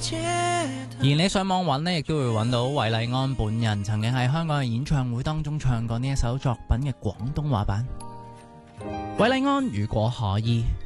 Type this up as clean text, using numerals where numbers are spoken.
而你上網揾呢，亦都會揾到韋禮安本人曾經喺香港嘅演唱會當中唱過呢一首作品嘅廣東話版。韋禮安，如果可以。